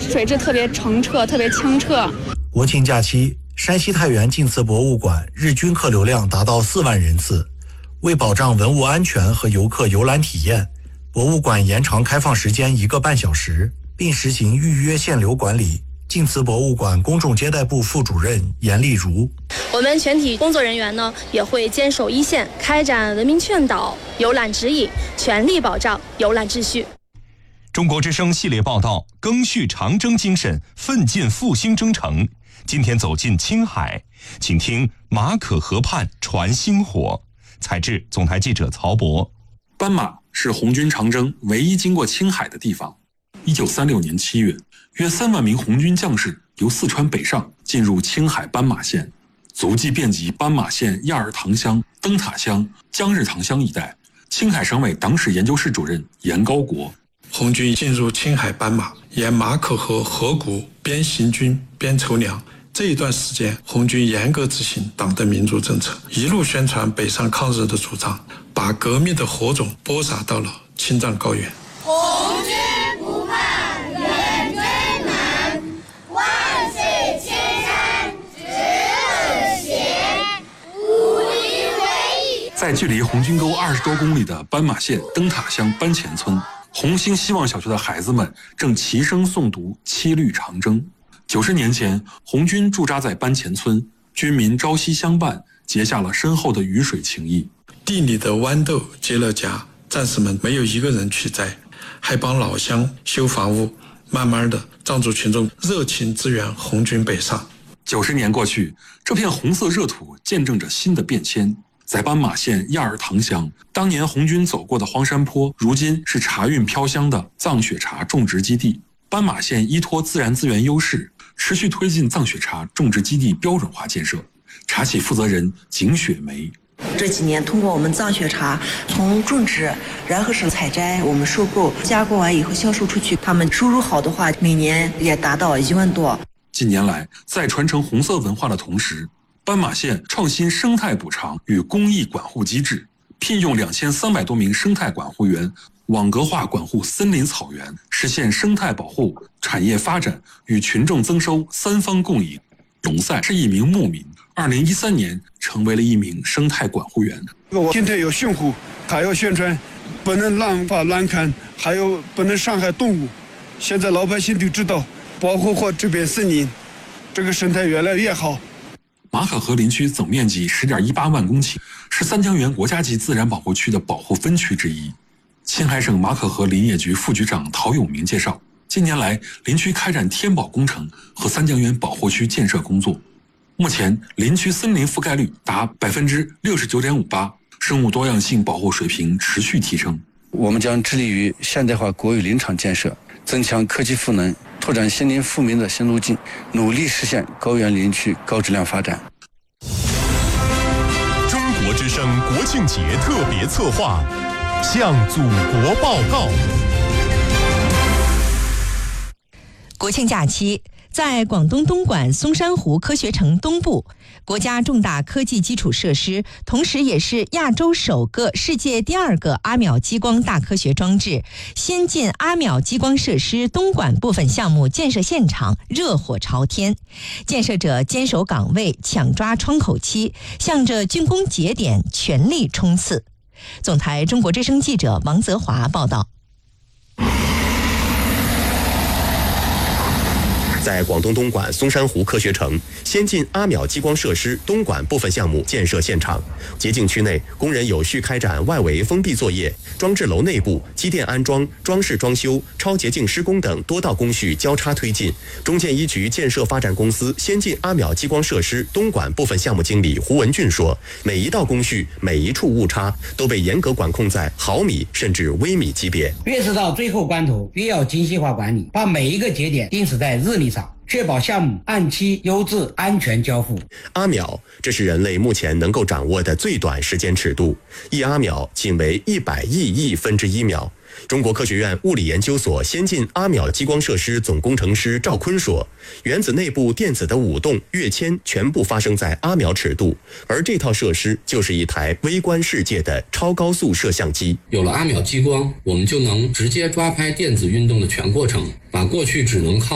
水质特别澄澈，特别清澈。 国庆假期，山西太原晋祠博物馆日均客流量达到4万人次。为保障文物安全和游客游览体验，博物馆延长开放时间1个半小时，并实行预约限流管理。晋祠博物馆公众接待部副主任严丽如： 我们全体工作人员呢，也会坚守一线，开展文明劝导、游览指引，全力保障游览秩序。 中国之声系列报道，赓续长征精神，奋进复兴征程。今天走进青海，请听马可河畔传星火。采制总台记者曹博。 斑马是红军长征唯一经过青海的地方。1936年7月，约3万名红军将士由四川北上，进入青海斑马县，足迹遍及斑马县亚尔塘乡、灯塔乡、江日塘乡一带。青海省委党史研究室主任严高国： 红军进入青海斑马，沿马可河河谷边行军边筹粮。这一段时间，红军严格执行党的民主政策，一路宣传北上抗日的主张，把革命的火种播撒到了青藏高原。 红军不怕远征难，万水千山直奔斜，武力为翼。 在距离红军沟20多公里的斑马县灯塔乡班前村，红星希望小学的孩子们正齐声诵读七律长征。90年前，红军驻扎在班前村，军民朝夕相伴，结下了深厚的鱼水情谊。 地里的豌豆结了荚，战士们没有一个人去摘，还帮老乡修房屋。慢慢的，藏族群众热情支援红军北上。 90年过去，这片红色热土见证着新的变迁。在斑马县亚尔塘乡，当年红军走过的荒山坡，如今是茶韵飘香的藏雪茶种植基地。斑马县依托自然资源优势，持续推进藏雪茶种植基地标准化建设。茶企负责人景雪梅： 这几年通过我们藏雪茶从种植，然后是采摘，我们收购，加工完以后销售出去，他们收入好的话，每年也达到1万多。 近年来，在传承红色文化的同时，斑马县创新生态补偿与公益管护机制，聘用2300多名生态管护员，网格化管护森林草原，实现生态保护、产业发展与群众增收3方共赢。龙赛是一名牧民，2013年成为了一名生态管护员。 我今天有辛苦，还要宣传不能滥伐滥砍，还有不能伤害动物。现在老百姓都知道保护好这片森林，这个生态越来越好。 马可河林区总面积10.18万公顷，是三江源国家级自然保护区的保护分区之一。青海省马可河林业局副局长陶永明介绍，近年来林区开展天保工程和三江源保护区建设工作，目前林区森林覆盖率达69.58%，生物多样性保护水平持续提升。 我们将致力于现代化国有林场建设，增强科技赋能，拓展森林富民的新路径，努力实现高原林区高质量发展。 中国之声国庆节特别策划，向祖国报告。 国庆假期，在广东东莞松山湖科学城东部，国家重大科技基础设施，同时也是亚洲首个、世界第2个阿秒激光大科学装置——先进阿秒激光设施东莞部分项目建设现场热火朝天，建设者坚守岗位，抢抓窗口期，向着竣工节点全力冲刺。总台中国之声记者王泽华报道。 在广东东莞松山湖科学城，先进阿秒激光设施东莞部分项目建设现场，洁净区内工人有序开展外围封闭作业，装置楼内部机电安装、装饰装修、超洁净施工等多道工序交叉推进。中建一局建设发展公司先进阿秒激光设施东莞部分项目经理胡文俊说，每一道工序、每一处误差都被严格管控在毫米甚至微米级别。 越是到最后关头，越要精细化管理，把每一个节点定死在日历上，确保项目按期优质安全交付。 阿秒，这是人类目前能够掌握的最短时间尺度，一阿秒仅为100亿分之1秒。中国科学院物理研究所先进阿秒激光设施总工程师赵坤说，原子内部电子的舞动、跃迁全部发生在阿秒尺度，而这套设施就是一台微观世界的超高速摄像机。 有了阿秒激光，我们就能直接抓拍电子运动的全过程，把过去只能靠